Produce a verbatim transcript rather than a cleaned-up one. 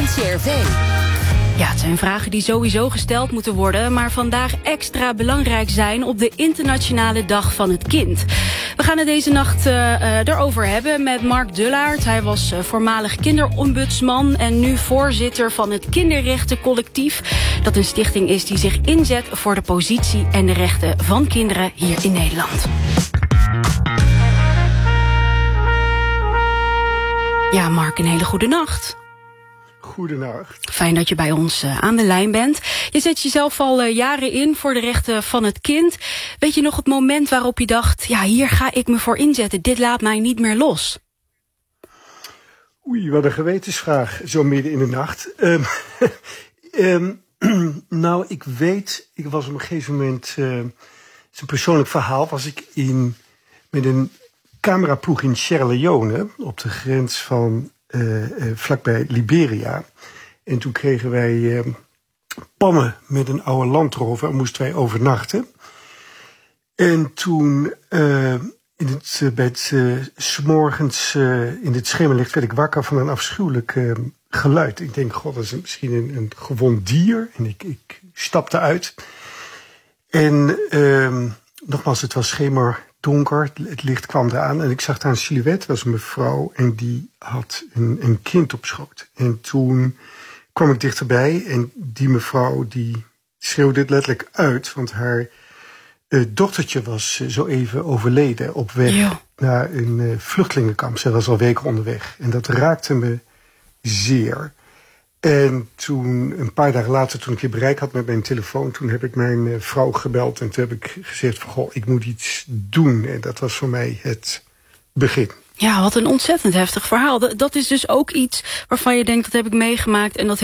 N C R V. Ja, het zijn vragen die sowieso gesteld moeten worden, maar vandaag extra belangrijk zijn op de Internationale Dag van het Kind. We gaan het deze nacht uh, uh, erover hebben met Mark Dullaert. Hij was uh, voormalig kinderombudsman en nu voorzitter van het Kinderrechtencollectief. Dat een stichting is die zich inzet voor de positie en de rechten van kinderen hier in Nederland. Ja, Mark, een hele goede nacht. Goedenacht. Fijn dat je bij ons uh, aan de lijn bent. Je zet jezelf al uh, jaren in voor de rechten van het kind. Weet je nog het moment waarop je dacht, ja, hier ga ik me voor inzetten. Dit laat mij niet meer los. Oei, wat een gewetensvraag, zo midden in de nacht. Um, um, nou, ik weet, ik was op een gegeven moment, uh, het is een persoonlijk verhaal, was ik in, met een cameraploeg in Sierra Leone, op de grens van Uh, uh, vlakbij Liberia. En toen kregen wij uh, pannen met een oude landrover en moesten wij overnachten. En toen uh, in het, uh, bij het uh, 's morgens uh, in het schemerlicht werd ik wakker van een afschuwelijk uh, geluid. Ik denk, god, dat is misschien een, een gewond dier. En ik, ik stapte uit. En uh, nogmaals, het was schemer. Donker, het licht kwam eraan en ik zag daar een silhouet, dat was een mevrouw en die had een, een kind op schoot. En toen kwam ik dichterbij en die mevrouw die schreeuwde het letterlijk uit, want haar uh, dochtertje was uh, zo even overleden op weg ja. naar een uh, vluchtelingenkamp. Zij was al weken onderweg en dat raakte me zeer. En toen, een paar dagen later, toen ik je bereik had met mijn telefoon, toen heb ik mijn uh, vrouw gebeld en toen heb ik gezegd van, goh, ik moet iets doen. En dat was voor mij het begin. Ja, wat een ontzettend heftig verhaal. Dat is dus ook iets waarvan je denkt, dat heb ik meegemaakt en dat